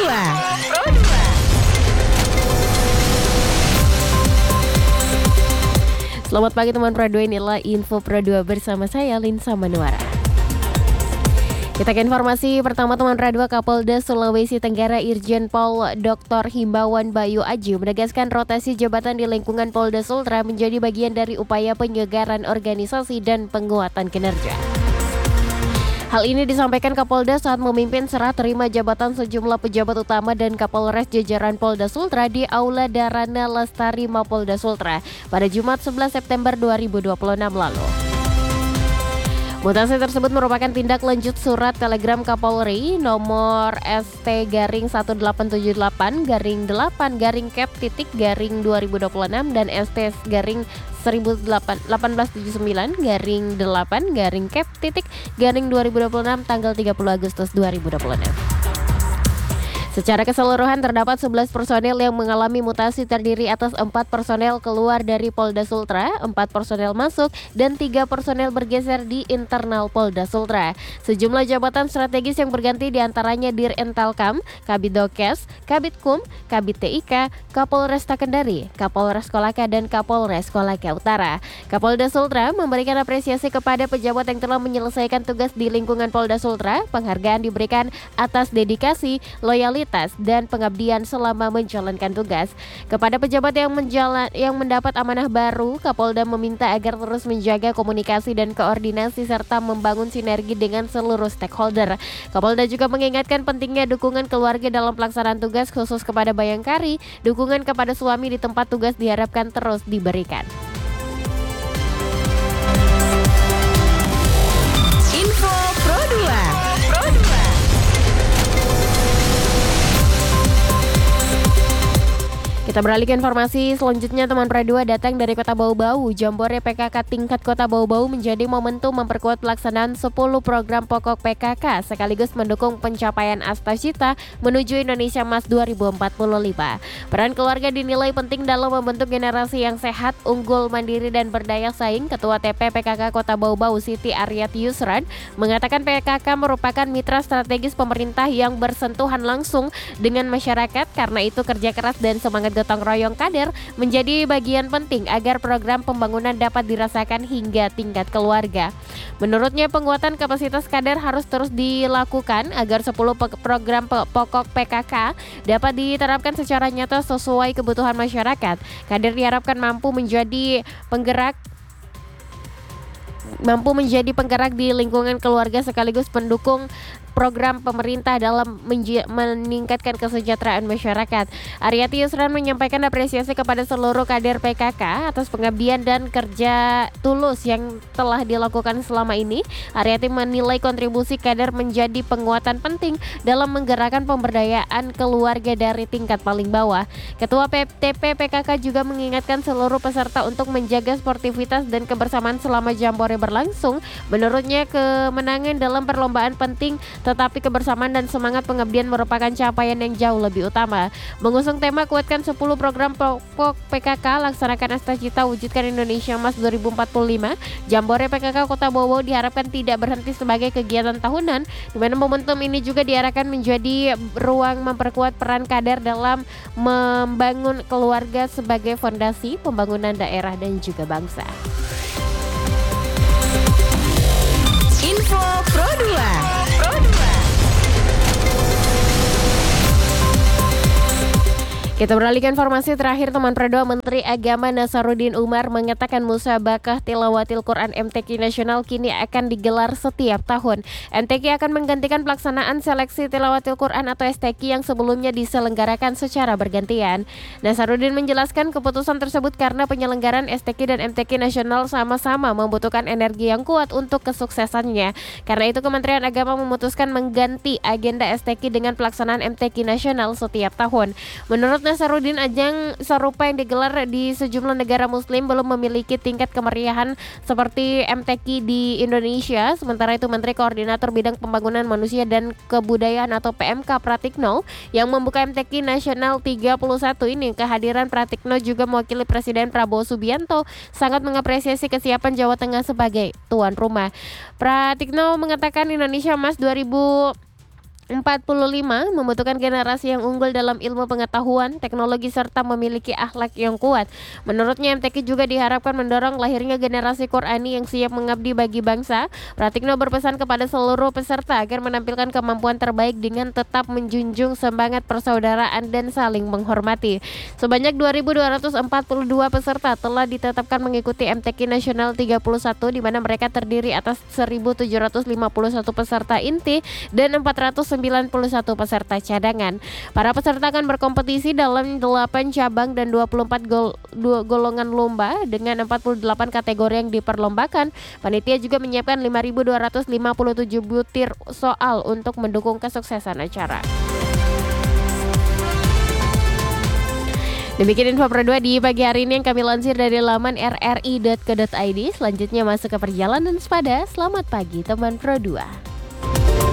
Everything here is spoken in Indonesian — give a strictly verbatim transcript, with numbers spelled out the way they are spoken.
dua. Selamat pagi teman Pro dua, inilah info Pro dua bersama saya Linsa Manuara. Kita ke informasi pertama teman Pro dua. Kapolda Sulawesi Tenggara Irjen Pol Doktor Himbawan Bayu Aji menegaskan rotasi jabatan di lingkungan Polda Sultra menjadi bagian dari upaya penyegaran organisasi dan penguatan kinerja. Hal ini disampaikan Kapolda saat memimpin serah terima jabatan sejumlah pejabat utama dan Kapolres jajaran Polda Sultra di Aula Darana Lestari Mapolda Sultra pada Jumat sebelas September dua ribu dua puluh enam lalu. Mutasi tersebut merupakan tindak lanjut surat telegram Kapolri nomor S T garing seribu delapan ratus tujuh puluh delapan garing delapan garing cap titik garing dua ribu dua puluh enam dan S T garing seribu delapan ratus tujuh puluh sembilan garing delapan garing cap titik garing dua ribu dua puluh enam tanggal tiga puluh Agustus dua ribu dua puluh enam. Secara keseluruhan terdapat sebelas personel yang mengalami mutasi terdiri atas empat personel keluar dari Polda Sultra, empat personel masuk, dan tiga personel bergeser di internal Polda Sultra. Sejumlah jabatan strategis yang berganti diantaranya Dir Entelkam, Kabid Dokes, Kabid Kum, Kabid T I K, Kapolresta Kendari, Kapolres Kolaka, dan Kapolres Kolaka Utara. Kapolda Sultra memberikan apresiasi kepada pejabat yang telah menyelesaikan tugas di lingkungan Polda Sultra. Penghargaan diberikan atas dedikasi, loyalitas, dan pengabdian selama menjalankan tugas. Kepada pejabat yang menjalan yang mendapat amanah baru, Kapolda meminta agar terus menjaga komunikasi dan koordinasi serta membangun sinergi dengan seluruh stakeholder. Kapolda juga mengingatkan pentingnya dukungan keluarga dalam pelaksanaan tugas, khusus kepada Bayangkari. Dukungan kepada suami di tempat tugas diharapkan terus diberikan. Info Pro dua. Kita beralih ke informasi selanjutnya teman Pro dua. Datang dari Kota Bau-Bau, Jambore P K K tingkat Kota Bau-Bau menjadi momentum memperkuat pelaksanaan sepuluh program pokok P K K sekaligus mendukung pencapaian Astacita menuju Indonesia Emas dua ribu empat puluh lima. Peran keluarga dinilai penting dalam membentuk generasi yang sehat, unggul, mandiri, dan berdaya saing. Ketua T P P K K Kota Bau-Bau Siti Aryat Yusran mengatakan P K K merupakan mitra strategis pemerintah yang bersentuhan langsung dengan masyarakat. Karena itu kerja keras dan semangat gotong royong kader menjadi bagian penting agar program pembangunan dapat dirasakan hingga tingkat keluarga. Menurutnya penguatan kapasitas kader harus terus dilakukan agar sepuluh program pokok P K K dapat diterapkan secara nyata sesuai kebutuhan masyarakat. Kader diharapkan mampu menjadi penggerak mampu menjadi penggerak di lingkungan keluarga sekaligus pendukung program pemerintah dalam menj- meningkatkan kesejahteraan masyarakat. Aryati Yusran menyampaikan apresiasi kepada seluruh kader P K K atas pengabdian dan kerja tulus yang telah dilakukan selama ini. Aryati menilai kontribusi kader menjadi penguatan penting dalam menggerakkan pemberdayaan keluarga dari tingkat paling bawah. Ketua P T P P K K juga mengingatkan seluruh peserta untuk menjaga sportivitas dan kebersamaan selama Jambore berlangsung. Menurutnya kemenangan dalam perlombaan penting, tetapi kebersamaan dan semangat pengabdian merupakan capaian yang jauh lebih utama. Mengusung tema kuatkan sepuluh program pokok P K K, laksanakan Astacita, wujudkan Indonesia Emas dua ribu empat puluh lima, Jambore P K K Kota Bau-Bau diharapkan tidak berhenti sebagai kegiatan tahunan, di mana momentum ini juga diarahkan menjadi ruang memperkuat peran kader dalam membangun keluarga sebagai fondasi pembangunan daerah dan juga bangsa. Info Pro dua. Kita beralih ke informasi terakhir teman Pro dua. Menteri Agama Nasaruddin Umar mengatakan musabakah tilawatil Quran M T Q nasional kini akan digelar setiap tahun. M T Q akan menggantikan pelaksanaan seleksi tilawatil Quran atau S T Q yang sebelumnya diselenggarakan secara bergantian. Nasaruddin menjelaskan keputusan tersebut karena penyelenggaraan S T Q dan M T Q nasional sama-sama membutuhkan energi yang kuat untuk kesuksesannya. Karena itu Kementerian Agama memutuskan mengganti agenda S T Q dengan pelaksanaan M T Q nasional setiap tahun. Menurut Nasaruddin, ajang serupa yang digelar di sejumlah negara muslim belum memiliki tingkat kemeriahan seperti M T Q di Indonesia. Sementara itu Menteri Koordinator Bidang Pembangunan Manusia dan Kebudayaan atau P M K Pratikno yang membuka M T Q Nasional tiga puluh satu ini, kehadiran Pratikno juga mewakili Presiden Prabowo Subianto, sangat mengapresiasi kesiapan Jawa Tengah sebagai tuan rumah. Pratikno mengatakan Indonesia Emas dua ribu empat puluh lima membutuhkan generasi yang unggul dalam ilmu pengetahuan, teknologi serta memiliki akhlak yang kuat. Menurutnya M T Q juga diharapkan mendorong lahirnya generasi Qurani yang siap mengabdi bagi bangsa. Pratikno berpesan kepada seluruh peserta agar menampilkan kemampuan terbaik dengan tetap menjunjung semangat persaudaraan dan saling menghormati. Sebanyak dua ribu dua ratus empat puluh dua peserta telah ditetapkan mengikuti M T Q Nasional tiga puluh satu, di mana mereka terdiri atas seribu tujuh ratus lima puluh satu peserta inti dan empat ratus sembilan puluh satu peserta cadangan. Para peserta akan berkompetisi dalam delapan cabang dan dua puluh empat gol, dua golongan lomba dengan empat puluh delapan kategori yang diperlombakan. Panitia juga menyiapkan lima ribu dua ratus lima puluh tujuh butir soal untuk mendukung kesuksesan acara. Demikian info Pro dua di pagi hari ini yang kami lansir dari laman r r i dot co dot i d. Selanjutnya masuk ke perjalanan sepada. Selamat pagi teman Pro dua.